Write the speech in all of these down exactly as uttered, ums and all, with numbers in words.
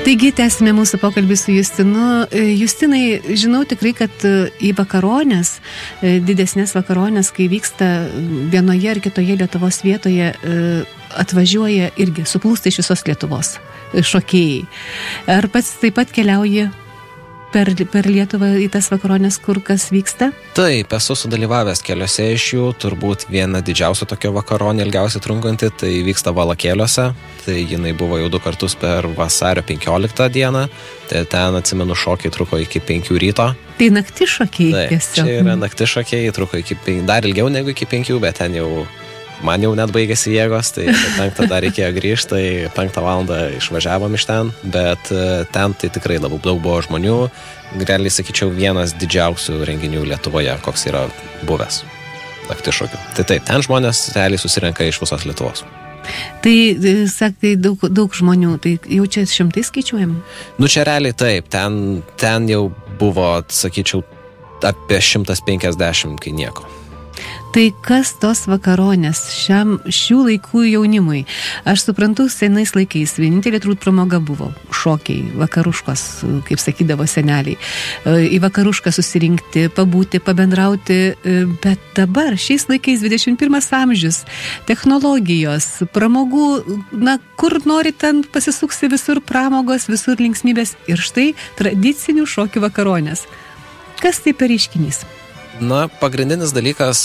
Taigi, tęsime mūsų pokalbį su Justinu. Justinai, žinau tikrai, kad į vakaronės, didesnės vakaronės, kai vyksta vienoje ar kitoje Lietuvos vietoje, atvažiuoja irgi, suplūsta iš visos Lietuvos šokėjai. Ar pats taip pat keliauji per, per Lietuvą į tas vakaronės, kur kas vyksta? Taip, esu sudalyvavęs keliose iš jų, turbūt viena didžiausia tokio vakaronė ilgiausiai trunkanti, tai vyksta Valakėliuose, tai jinai buvo jau du kartus per vasario penkioliktą dieną, tai ten, atsimenu, šokiai truko iki penkių ryto. Tai nakti šokiai tiesiog. Čia yra nakti šokiai, truko iki penkių, dar ilgiau negu iki penkių, bet ten jau, man jau net baigėsi jėgos, tai penktą dar reikėjo grįžti, tai penktą valandą išvažiavom iš ten, bet ten tai tikrai labai daug buvo žmonių, realiai sakyčiau vienas didžiausių renginių Lietuvoje, koks yra buvęs nakti šokių. Tai taip, ten žmonės realiai susirenka iš visos Lietuvos. Tai, sakai, daug, daug žmonių, tai jau čia šimtai skaičiuojam? Nu, čia realiai taip, ten, ten jau buvo, sakyčiau, apie šimtas penkiasdešimt, kai nieko. Tai kas tos vakaronės šiam, šių laikų jaunimui? Aš suprantu, senais laikais vienintelė turbūt pramoga buvo šokiai, vakaruškos, kaip sakydavo seneliai. Į vakarušką susirinkti, pabūti, pabendrauti, bet dabar, šiais laikais, dvidešimt pirmas amžius, technologijos, pramogų, na, kur nori ten pasisuksi, visur pramogos, visur linksmybės ir štai tradicinių šokių vakaronės. Kas tai per reiškinys? Na, pagrindinis dalykas,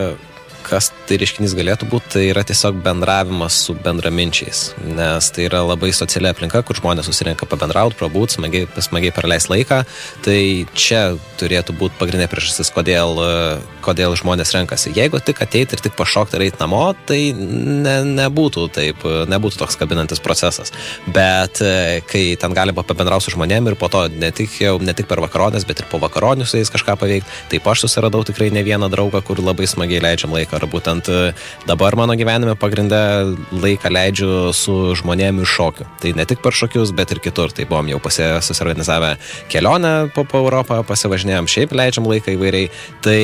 kas tai reiškinys galėtų būti, tai yra tiesiog bendravimas su bendraminčiais, nes tai yra labai sociali aplinka, kur žmonės susirenka pabendrauti, prabūt, smagiai, smagiai praleisti laiką, tai čia turėtų būti pagrindinė priežastis, kodėl, kodėl žmonės renkasi. Jeigu tik ateiti ir tik pašokti ir eiti namo, tai ne, nebūtų taip, nebūtų toks kabinantis procesas, bet kai ten galima pabendrauti su žmonėm ir po to ne tik, jau, ne tik per vakaronės, bet ir po vakaronių su jais kažką paveikti, taip aš susiradau tikrai ne vieną draugą, kur labai smagiai leidžiam laiką. Ar būtent dabar mano gyvenime pagrindę laiką leidžiu su žmonėm iš šokių. Tai ne tik per šokius, bet ir kitur. Tai buvom jau pasi, susiorganizavę kelionę po, po Europą, pasivažinėjom, šiaip leidžiam laiką įvairiai. Tai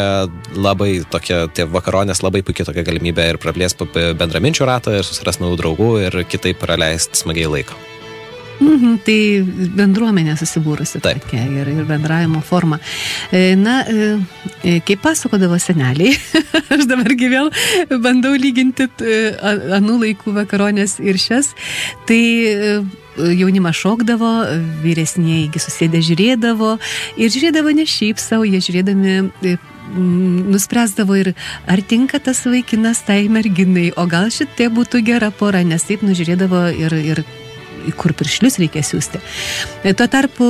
labai tokia, tie vakaronės labai puikiai tokia galimybė ir praplės bendraminčių ratą ir susiras naujų draugų ir kitaip praleisti smagiai laiką. Mhm, tai bendruomenė susibūrusi tokia ir, ir bendravimo forma. Na, kaip pasakodavo seneliai, aš dabargi vėl bandau lyginti anų laikų vakaronės ir šias, tai jaunimas šokdavo, vyresnieji susėdę žiūrėdavo ir žiūrėdavo ne šiaip savo, jie žiūrėdami nuspręsdavo ir ar tinka tas vaikinas tai merginai, o gal šitie būtų gera pora, nes taip nužiūrėdavo ir, ir į kur piršlius reikia siūsti. Tuo tarpu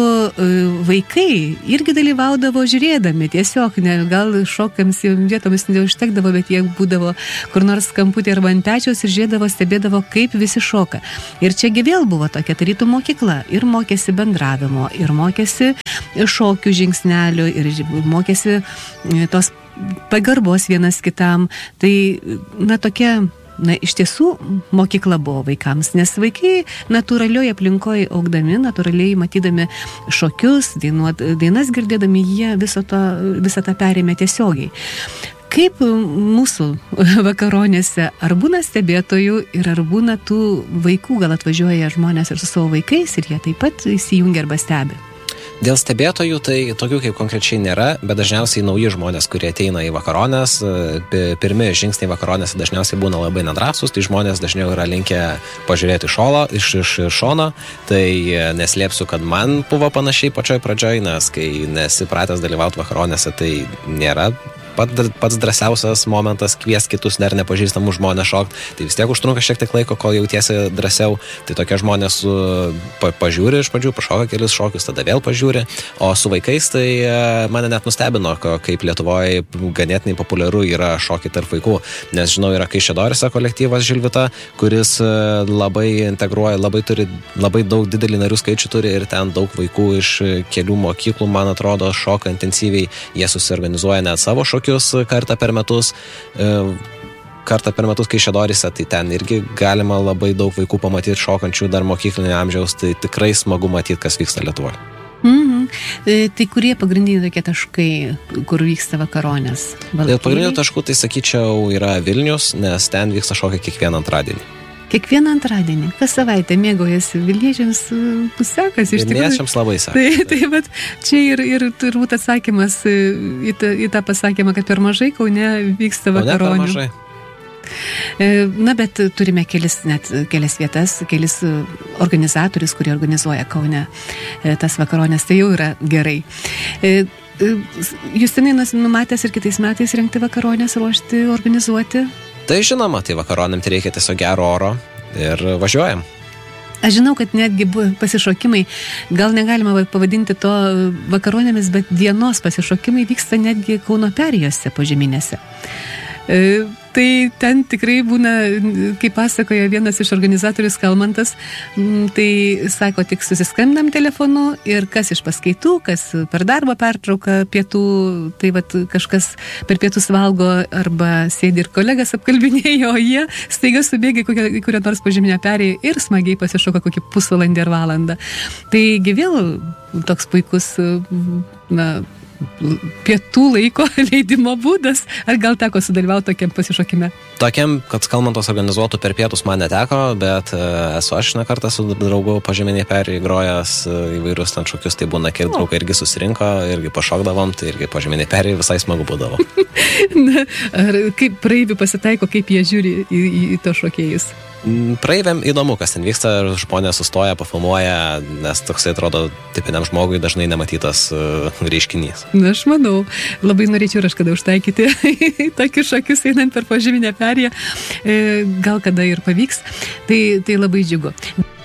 vaikai irgi dalyvaudavo žiūrėdami, tiesiog, ne, gal šokams vietomis neužtekdavo, bet jie būdavo kur nors kamputė arba ant pečiaus ir žiūrėdavo, stebėdavo, kaip visi šoka. Ir čiagi vėl buvo tokia tarytų mokykla, ir mokėsi bendravimo, ir mokėsi šokių žingsnelių, ir mokėsi tos pagarbos vienas kitam. Tai, na, tokia Na, iš tiesų, mokykla buvo vaikams, nes vaikai natūralioje aplinkoje augdami, natūraliai matydami šokius, dainuot, dainas girdėdami, jie viso to, visą tą perėmė tiesiogiai. Kaip mūsų vakaronėse, ar būna stebėtojų ir ar būna tų vaikų, gal atvažiuoja žmonės ir su savo vaikais ir jie taip pat įsijungia arba stebi? Dėl stebėtojų tai tokių kaip konkrečiai nėra, bet dažniausiai nauji žmonės, kurie ateina į vakaronės, pirmi žingsniai vakaronės dažniausiai būna labai nedrąsūs, tai žmonės dažniau yra linkę pažiūrėti šolo, iš, iš šono, tai neslėpsiu, kad man buvo panašiai pačioj pradžioj, nes kai nesi pratęs dalyvauti vakaronėse, tai nėra pats drąsiausias momentas kvies kitus dar nepažįstamų žmonės šokti, tai vis tiek užtrunka šiek tiek laiko, kol jautiesi drąsiau, tai tokie žmonės pa, pažiūri iš pradžių, pašoka kelis šokius, tada vėl pažiūri, o su vaikais tai mane net nustebino, kaip Lietuvoje ganėtinai populiaru yra šokiai tarp vaikų, nes žinau, yra Kaišiadoryse kolektyvas Žilvita, kuris labai integruoja, labai turi, labai daug didelį narių skaičių turi ir ten daug vaikų iš kelių mokyklų, man atrodo, šoka intensyviai, jie susiorganizuoja net savo šokius kartą per metus, kartą per metus Kaišiadoryse, tai ten irgi galima labai daug vaikų pamatyti šokančių dar mokyklinio amžiaus, tai tikrai smagu matyti, kas vyksta Lietuvoje. Mhm. Tai kurie pagrindiniai tokie taškai, kur vyksta vakaronės? Dėl pagrindinių taškų tai sakyčiau yra Vilnius, nes ten vyksta šokiai kiekvieną antradienį. Kiekvieną antradienį, kas savaitę mėgaujasi Vilniečiams pusekas iš tikrųjų. Vilniečiams labai sekas. Tai, tai vat, čia ir, ir turbūt atsakymas į tą, į tą pasakymą, kad per mažai Kaune vyksta vakaronių. Kaune per mažai. Na, bet turime kelis, net kelias vietas, kelis organizatorius, kurie organizuoja Kaune tas vakaronės, tai jau yra gerai. Justinai numatęs ir kitais metais rengti vakaronės, ruošti, organizuoti? Tai žinoma, tai vakaronėm tai reikia tiesiog gero oro ir važiuojam. Aš žinau, kad netgi pasišokimai, gal negalima pavadinti to vakaronėmis, bet dienos pasišokimai vyksta netgi Kauno Perėjose požeminėse. Tai ten tikrai būna, kaip pasakoja vienas iš organizatorius Kalmantas, tai sako, tik susiskambinam telefonu ir kas iš paskaitų, kas per darbo pertrauką pietų, tai vat kažkas per pietus valgo arba sėdi ir kolegas apkalbinėjo, o jie staiga subėgia į kurią nors požeminę perėją ir smagiai pasišoka kokį pusvalandį ar valandą. Taigi vėl toks puikus, na, pietų laiko leidimo būdas. Ar gal teko sudalyvauti tokiam pasišokime? Tokiam, kad Kalmantos organizuotų per pietus man neteko, bet esu aš ne kartą su draugu požeminiai perėjai grojęs įvairius ten šokius, tai būna, kai draugai irgi susirinko, irgi pašokdavom, tai irgi požeminiai perėjai visai smagu būdavo. Na, ar kaip praeivių pasitaiko, kaip jie žiūri į, į, į to šokėjus? Praeiviam įdomu, kas ten vyksta, žmonės sustoja, pafilmuoja, nes toksai atrodo tipiniam žmogui dažnai nematytas uh, reiškinys. Na, aš manau, labai norėčiau ir aš kada užtaikyti tokius šokius einant per požeminę perėją, gal kada ir pavyks, tai, tai labai džiugu.